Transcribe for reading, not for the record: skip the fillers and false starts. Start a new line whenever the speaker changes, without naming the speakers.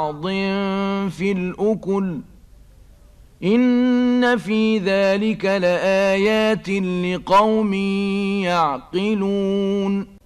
بعض في الأكل إن في ذلك لآيات لقوم يعقلون